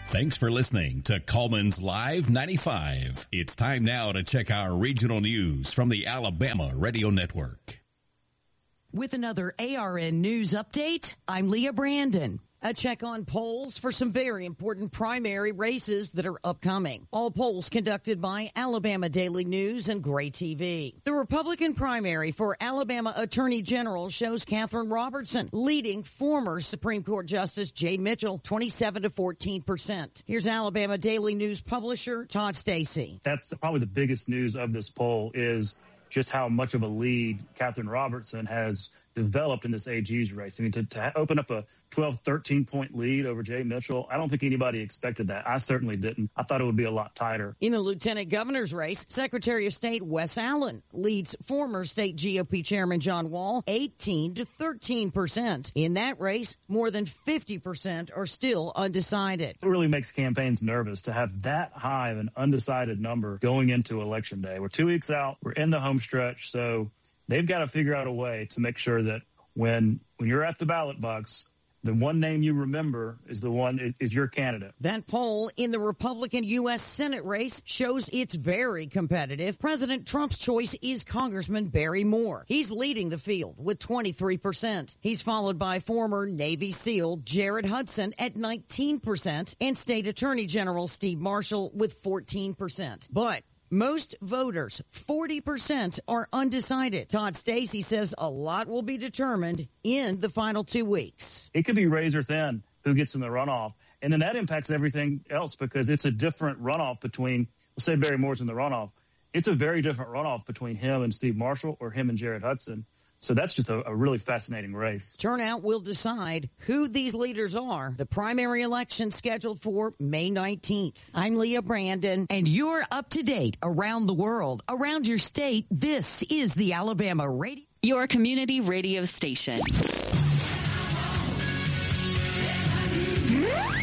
Thanks for listening to Coleman's Live 95. It's time now to check our regional news from the Alabama Radio Network. With another ARN News update, I'm Leah Brandon. A check on polls for some very important primary races that are upcoming. All polls conducted by Alabama Daily News and Gray TV. The Republican primary for Alabama Attorney General shows Catherine Robertson leading former Supreme Court Justice Jay Mitchell 27 to 14%. Here's Alabama Daily News publisher Todd Stacy. That's probably the biggest news of this poll is just how much of a lead Catherine Robertson has developed in this AG's race. I mean, to open up a 12, 13-point lead over Jay Mitchell, I don't think anybody expected that. I certainly didn't. I thought it would be a lot tighter. In the lieutenant governor's race, Secretary of State Wes Allen leads former state GOP Chairman John Wall 18 to 13%. In that race, more than 50% are still undecided. It really makes campaigns nervous to have that high of an undecided number going into Election Day. We're 2 weeks out. We're in the home stretch, so they've got to figure out a way to make sure that when you're at the ballot box, the one name you remember is the one is your candidate. That poll in the Republican U.S. Senate race shows it's very competitive. President Trump's choice is Congressman Barry Moore. He's leading the field with 23%. He's followed by former Navy SEAL Jared Hudson at 19% and State Attorney General Steve Marshall with 14%. But most voters, 40%, are undecided. Todd Stacy says a lot will be determined in the final 2 weeks. It could be razor thin who gets in the runoff, and then that impacts everything else because it's a different runoff between, let's say Barry Moore's in the runoff. It's a very different runoff between him and Steve Marshall or him and Jared Hudson. So that's just a really fascinating race. Turnout will decide who these leaders are. The primary election scheduled for May 19th. I'm Leah Brandon, and you're up to date around the world, around your state. This is the Alabama Radio. Your community radio station.